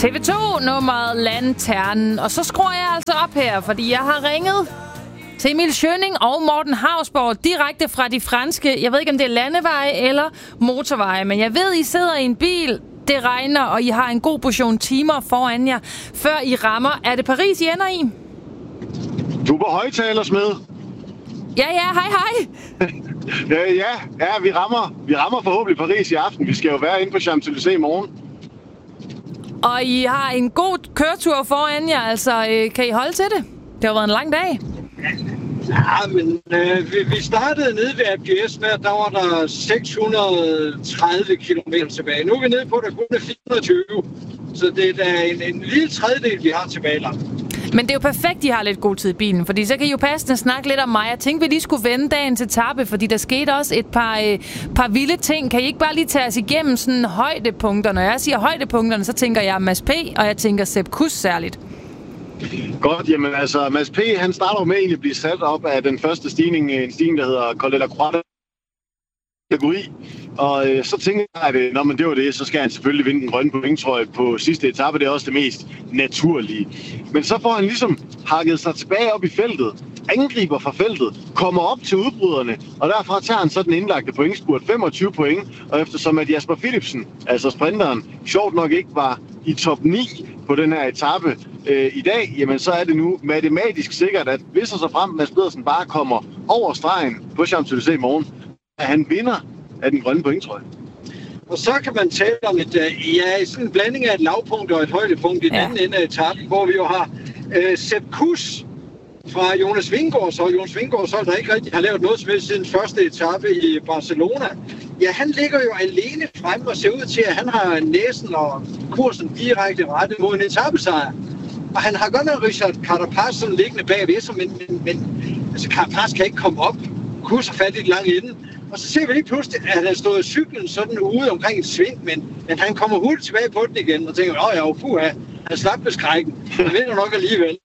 TV2-nummeret Lanternen. Og så skruer jeg altså op her, fordi jeg har ringet til Emil Schønning og Morten Hausborg direkte fra de franske, jeg ved ikke om det er landeveje eller motorveje, men jeg ved, I sidder i en bil, det regner, og I har en god portion timer foran jer, før I rammer. Er det Paris, I ender i? Du er på højtalersmed. Ja, hej. Ja, vi rammer forhåbentlig Paris i aften. Vi skal jo være inde på Champs-Élysées i morgen. Og I har en god køretur foran jer, altså kan I holde til det? Det har været en lang dag. Ja, men vi startede nede ved APS med, at der var der 630 km tilbage. Nu er vi nede på, at der kun er 420. Så det er da en lille tredjedel, vi har tilbage langt. Men det er jo perfekt, at I har lidt god tid i bilen, fordi så kan I jo passende snakke lidt om mig. Jeg tænkte, vi lige skulle vende dagens etape, fordi der skete også et par vilde ting. Kan I ikke bare lige tage os igennem sådan højdepunkter? Når jeg siger højdepunkterne, så tænker jeg Mads P., og jeg tænker Sepp Kuss særligt. Godt, jamen altså, Mads P., han starter med egentlig at blive sat op af den første stigning, en stigning, der hedder Col de la Croix. Og så tænker jeg, at når man det var det, så skal han selvfølgelig vinde den grønne pointtrøje på sidste etape. Det er også det mest naturlige. Men så får han ligesom hakket sig tilbage op i feltet, angriber fra feltet, kommer op til udbryderne, og derfra tager han så den indlagte pointspurt, 25 point. Og eftersom at Jasper Philipsen, altså sprinteren, sjovt nok ikke var i top 9 på den her etape i dag, jamen så er det nu matematisk sikkert, at hvis og så frem Mads Pedersen bare kommer over stregen på Champs-Élysées i morgen, at han vinder af den grønne pointtrøje. Og så kan man tale om sådan en blanding af et lavpunkt og et højdepunkt i den anden ende af etappen, hvor vi jo har Sepp Kuss fra Jonas Vingegaards hold. Jonas Vingegaards hold, der ikke rigtig har lavet noget som helst siden første etape i Barcelona. Ja, han ligger jo alene fremme og ser ud til, at han har næsen og kursen direkte rettet mod en etapesejr. Og han har godt nok Richard Carapaz sådan liggende bagved, men altså Carapaz kan ikke komme op. Kuss er fat i det lange ende. Og så ser vi lige pludselig, at han har stået cyklen sådan ude omkring et sving, men han kommer hurtigt tilbage på den igen og tænker, han slap med skrækken. Han vinder nok alligevel.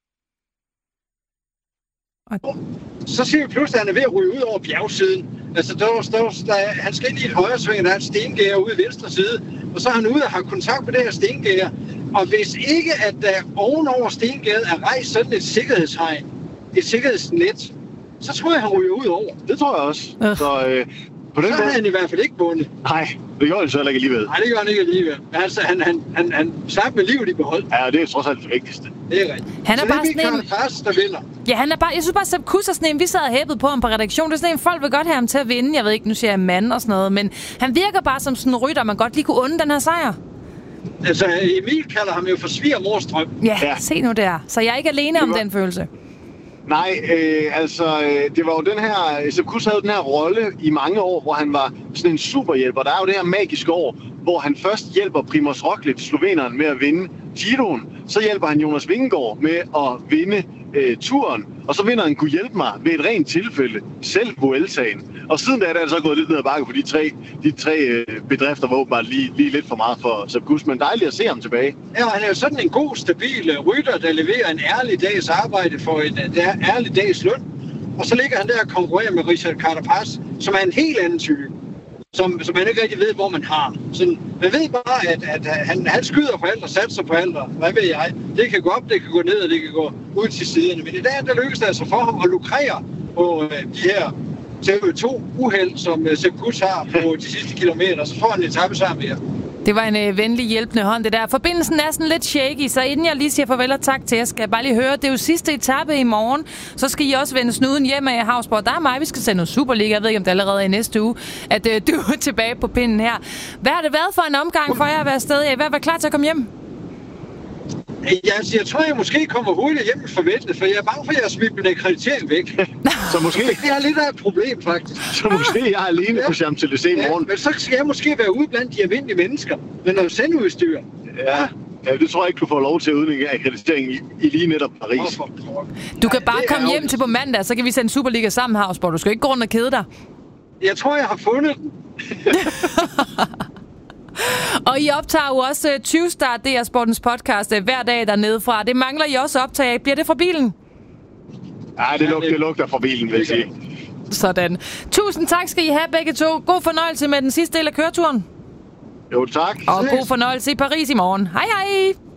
Så ser vi pludselig, at han er ved at ryge ud over bjergsiden. Altså, han skal ind i et højre sving, der er et stengære ude i venstre side, og så er han ude og har kontakt med det her stengære. Og hvis ikke, at der ovenover stengæret er rejst sådan et sikkerhedshegn, et sikkerhedsnet, så tror jeg, han ryger ud over. Det tror jeg også. Så på den så har han i hvert fald ikke vundet. Nej, det gjorde han så heller ikke alligevel. Nej, det gør han ikke alligevel. Men altså, han slap med livet i behold. Ja, det er trods alt det vigtigste. Det er rigtigt. Han er så bare det er Carapaz, der vinder. Ja, jeg synes bare, Sepp Kuss er sådan en, vi sad og hæppede på ham på redaktion. Det er sådan en, folk vil godt have ham til at vinde. Jeg ved ikke, nu siger jeg mand og sådan noget, men han virker bare som sådan en rytter, man godt lige kunne unde den her sejr. Altså, Emil kalder ham jo for svigermors drøm. Ja, se nu der. Så jeg er ikke alene om den følelse. Nej, det var jo den her, Sepp Kuss havde den her rolle i mange år, hvor han var sådan en superhjælper. Der er jo det her magiske år, hvor han først hjælper Primož Roglič, sloveneren, med at vinde Giroen. Så hjælper han Jonas Vingegaard med at vinde turen. Og så vinder han kunne hjælpe mig ved et rent tilfælde, selv Vueltaen. Og siden da er det så gået lidt ned ad bakke på de tre bedrifter, var åbenbart lige lidt for meget for Sepp Kuss, men dejligt at se ham tilbage. Ja, han er jo sådan en god, stabil rytter, der leverer en ærlig dags arbejde for en ærlig dags løn. Og så ligger han der og konkurrerer med Richard Carapaz, som er en helt anden type. Som man ikke rigtig ved, hvor man har. Sådan, man ved bare, at han skyder på alt og satser på alt. Hvad ved jeg? Det kan gå op, det kan gå ned, og det kan gå ud til siderne. Men i dag, der lykkes det altså for ham at lukrere på de her TV2-uheld, som Sepp Kuss har på de sidste kilometer. Så får han en etappesejr mere. Det var en venlig hjælpende hånd, det der. Forbindelsen er sådan lidt shaky, så inden jeg lige siger farvel og tak til jer, skal jeg bare lige høre, det er jo sidste etape i morgen. Så skal I også vende snuden hjem af Hausborg. Der er mig, vi skal sende noget Superliga. Jeg ved ikke, om det allerede er i næste uge, at du er tilbage på pinden her. Hvad har det været for en omgang for jer at være afsted? I er klar til at komme hjem? Jeg tror, jeg måske kommer hurtigt hjem med forventet, for jeg er bange for, at jeg har smidt min akkreditering væk. Så måske det er lidt af et problem, faktisk. Så måske jeg er alene på Champs-Élysées i morgen. Men så skal jeg måske være ude blandt de almindelige mennesker, med noget sendudstyr. Ja, det tror jeg ikke, du får lov til uden akkreditering i lige netop Paris. Du kan bare komme hjem til på mandag, så kan vi sende Superliga sammen, Hausborg. Du skal ikke gå rundt og kede dig. Jeg tror, jeg har fundet den. Og I optager jo også 20 Start DR Sportens podcast hver dag dernede fra. Det mangler I også optage. Bliver det fra bilen? Ja, det lugter fra bilen, vil jeg sige. Sådan. Tusind tak skal I have begge to. God fornøjelse med den sidste del af køreturen. Jo, tak. Og god fornøjelse i Paris i morgen. Hej hej!